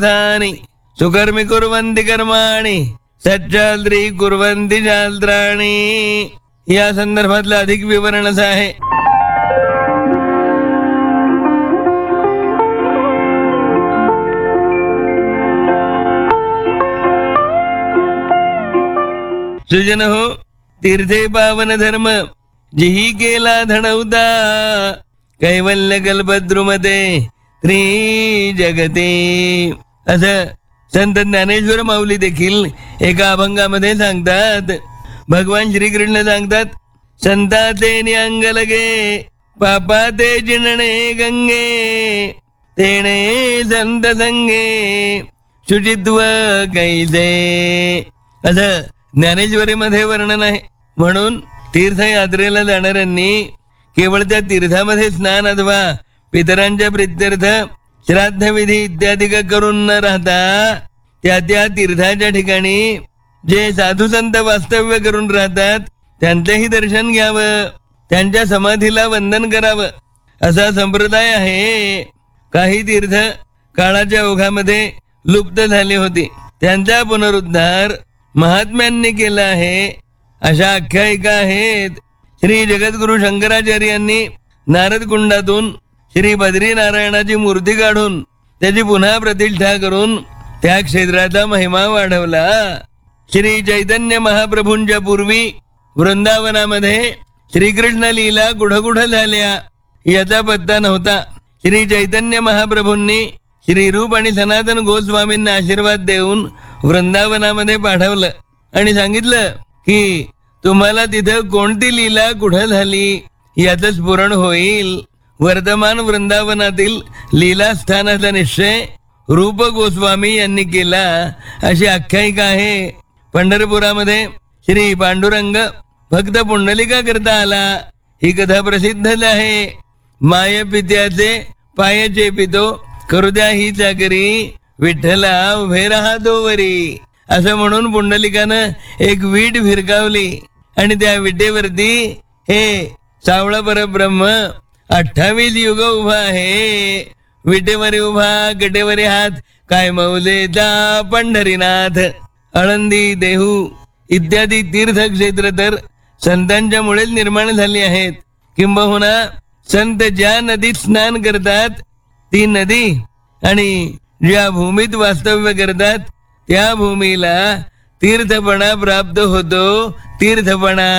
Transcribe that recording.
तीर्थानि सुकर्मी कुर्वन्ति कर्माणि सच्चाद्री कुर्वन्ति शास्त्राणि. या संदर्भातलं अधिक विवरण असं आहे. सुजन हो, तीर्थे पावन धर्म जिही केला धडवता कैवल्य कल्पद्रुमते श्री जगते. असं संत ज्ञानेश्वर माऊली देखील एका अभंगामध्ये सांगतात. भगवान श्रीकृष्ण सांगतात, संताते न्यांग लगे पापाते जिणणे गंगे तेणे संत संगे शुचित्व कैसे. असं ज्ञानेश्वरीमध्ये वर्णन आहे. म्हणून तीर्थयात्रेला जाणाऱ्यांनी केवळ त्या तीर्थामध्ये स्नान अथवा पितरांच्या प्रित्यर्थ श्राद्धविधी इत्यादी करून न राहता त्या त्या तीर्थाच्या ठिकाणी जे साधू संत वास्तव्य करून राहतात त्यांचेही दर्शन घ्यावं, त्यांच्या समाधीला वंदन करावं असा संप्रदाय आहे. काही तीर्थ काळाच्या ओघामध्ये लुप्त झाले होते, त्यांचा पुनरुद्धार महात्म्यांनी केला आहे. अशा आख्यायिका आहेत. श्री जगद्गुरु शंकराचार्यांनी नारद कुंडातून श्री बद्रीनारायणाची मूर्ती काढून त्याची पुन्हा प्रतिष्ठा करून त्या क्षेत्राचा महिमा वाढवला. श्री चैतन्य महाप्रभूंच्या पूर्वी वृंदावनामध्ये श्रीकृष्ण लीला कुठं कुठं झाल्या याचा पत्ता नव्हता. श्री चैतन्य महाप्रभूंनी श्री रूप आणि सनातन गोस्वामींना आशीर्वाद देऊन वृंदावनामध्ये पाठवलं आणि सांगितलं की तुम्हाला तिथं कोणती लीला कुठं झाली याचं स्फुरण होईल. वर्तमान वृंदावनातील लीला स्थानाचा निश्चय रूप गोस्वामी यांनी केला अशी आख्यायिका आहे. पंढरपुरामध्ये श्री पांडुरंग भक्त पुंडलिका करता आला ही कथा प्रसिद्धच आहे. माय पित्याचे पाय चेपितो करू द्या ही चाकरी विठ्ठला उभे राहा दोवरी असं म्हणून पुंडलिकानं एक वीट भिरकावली आणि त्या विटेवरती हे सावळा परब्रह्म 28 युग उभा आहे. विटेवरी उभा गटेवरी हात काय मौलेचा पंढरीनाथ. आळंदी देहू इत्यादी तीर्थक्षेत्र तर संतांच्या मुळेच निर्माण झाली आहेत. किंबहुना संत ज्या नदीत स्नान करतात ती नदी आणि ज्या भूमीत वास्तव्य करतात त्या भूमीला तीर्थपणा प्राप्त होतो. तीर्थपणा